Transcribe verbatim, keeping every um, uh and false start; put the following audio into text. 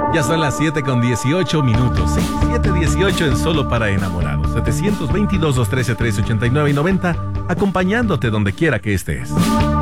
Ya son las siete con dieciocho minutos. Sí, siete dieciocho en Solo para Enamorados. setecientos veintidós, doscientos trece, trece ochenta y nueve y noventa, acompañándote donde quiera que estés.